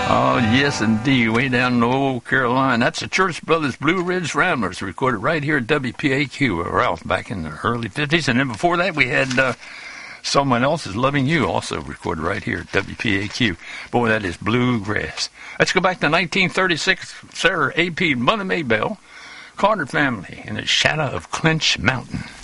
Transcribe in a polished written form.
Oh, yes, indeed. Way down in Old Carolina. That's the Church Brothers Blue Ridge Ramblers, recorded right here at WPAQ, Ralph, back in the early 50s. And then before that, we had Someone Else Is Loving You, also recorded right here at WPAQ. Boy, that is bluegrass. Let's go back to 1936. Sarah A.P. Mother Maybelle, Carter Family, in the shadow of Clinch Mountain.